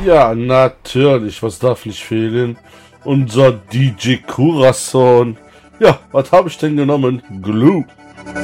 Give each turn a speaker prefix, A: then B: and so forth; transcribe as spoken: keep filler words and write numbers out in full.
A: Ja, natürlich, was darf nicht fehlen? Unser D J Corazon. Ja, was habe ich denn genommen? Glue.